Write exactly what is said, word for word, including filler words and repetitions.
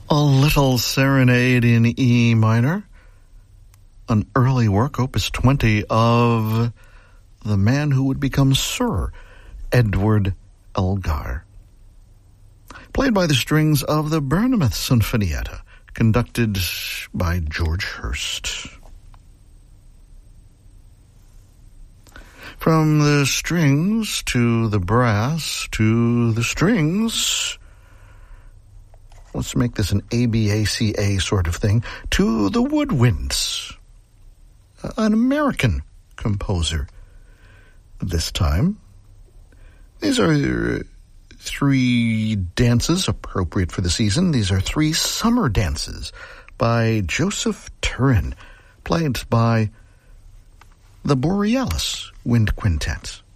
A Little Serenade in E minor, an early work, opus twenty, of the man who would become Sir Edward Elgar. Played by the strings of the Bournemouth Sinfonietta, conducted by George Hurst. From the strings to the brass to the strings, let's make this an A B A C A sort of thing, to the woodwinds, an American composer this time. These are three dances appropriate for the season. These are three summer dances by Joseph Turin, played by the Borealis Wind Quintet.